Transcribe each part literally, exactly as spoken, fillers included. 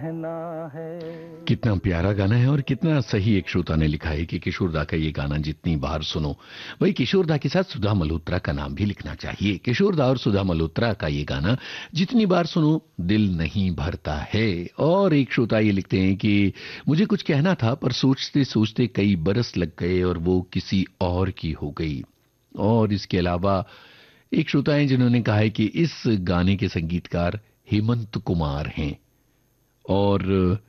कितना प्यारा गाना है और कितना सही एक श्रोता ने लिखा है कि किशोर दा का ये गाना जितनी बार सुनो, वही किशोर दा के साथ सुधा मल्होत्रा का नाम भी लिखना चाहिए। किशोर दा और सुधा मल्होत्रा का ये गाना जितनी बार सुनो दिल नहीं भरता है। और एक श्रोता ये लिखते हैं कि मुझे कुछ कहना था पर सोचते सोचते कई बरस लग गए और वो किसी और की हो गई। और इसके अलावा एक श्रोता है जिन्होंने कहा है कि इस गाने के संगीतकार हेमंत कुमार हैं। और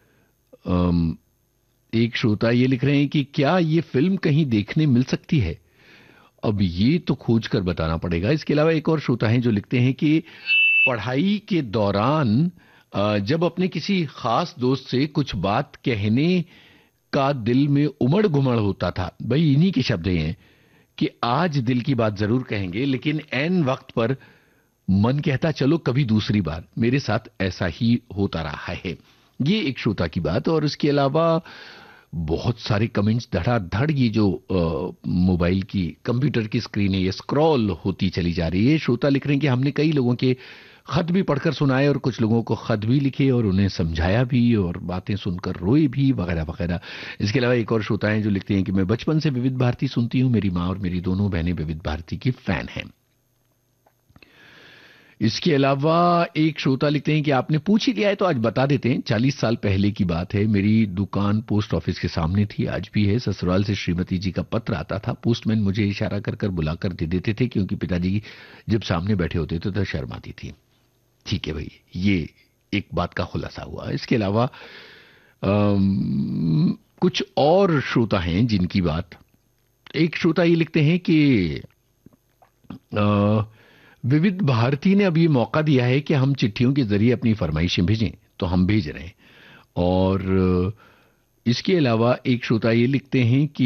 एक श्रोता ये लिख रहे हैं कि क्या ये फिल्म कहीं देखने मिल सकती है? अब ये तो खोज कर बताना पड़ेगा। इसके अलावा एक और श्रोता हैं जो लिखते हैं कि पढ़ाई के दौरान जब अपने किसी खास दोस्त से कुछ बात कहने का दिल में उमड़ घुमड़ होता था, भाई इन्हीं के शब्द हैं कि आज दिल की बात जरूर कहेंगे लेकिन ऐन वक्त पर मन कहता चलो कभी दूसरी बार। मेरे साथ ऐसा ही होता रहा है। ये एक श्रोता की बात। और इसके अलावा बहुत सारे कमेंट्स धड़ाधड़ ये जो मोबाइल की कंप्यूटर की स्क्रीन है ये स्क्रॉल होती चली जा रही है। श्रोता लिख रहे हैं कि हमने कई लोगों के खत भी पढ़कर सुनाए और कुछ लोगों को खत भी लिखे और उन्हें समझाया भी और बातें सुनकर रोए भी वगैरह वगैरह। इसके अलावा एक और श्रोता हैं जो लिखते हैं कि मैं बचपन से विविध भारती सुनती हूँ, मेरी माँ और मेरी दोनों बहनें विविध भारती की फैन हैं। इसके अलावा एक श्रोता लिखते हैं कि आपने पूछ ही लिया है तो आज बता देते हैं। चालीस साल पहले की बात है, मेरी दुकान पोस्ट ऑफिस के सामने थी, आज भी है। ससुराल से श्रीमती जी का पत्र आता था, पोस्टमैन मुझे इशारा कर कर बुलाकर दे देते थे क्योंकि पिताजी जब सामने बैठे होते थे तो शर्माती थी। ठीक है भाई, ये एक बात का खुलासा हुआ। इसके अलावा आम, कुछ और श्रोता हैं जिनकी बात, एक श्रोता ये लिखते हैं कि आ, विविध भारती ने अब ये मौका दिया है कि हम चिट्ठियों के जरिए अपनी फरमाइशें भेजें, तो हम भेज रहे हैं। और इसके अलावा एक श्रोता ये लिखते हैं कि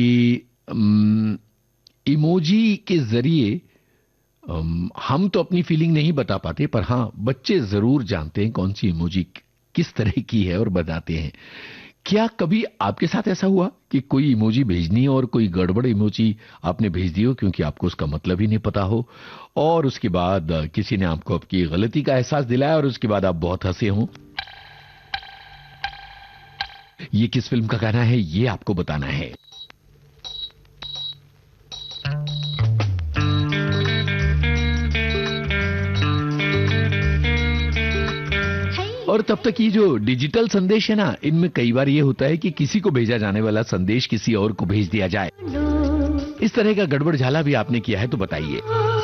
इमोजी के जरिए हम तो अपनी फीलिंग नहीं बता पाते पर हाँ बच्चे जरूर जानते हैं कौन सी इमोजी किस तरह की है और बताते हैं। क्या कभी आपके साथ ऐसा हुआ कि कोई इमोजी भेजनी है और कोई गड़बड़ इमोजी आपने भेज दी हो क्योंकि आपको उसका मतलब ही नहीं पता हो और उसके बाद किसी ने आपको आपकी गलती का एहसास दिलाया और उसके बाद आप बहुत हंसे हों? ये किस फिल्म का गाना है ये आपको बताना है। और तब तक ये जो डिजिटल संदेश है ना, इनमें कई बार ये होता है कि किसी को भेजा जाने वाला संदेश किसी और को भेज दिया जाए। इस तरह का गड़बड़ झाला भी आपने किया है तो बताइए।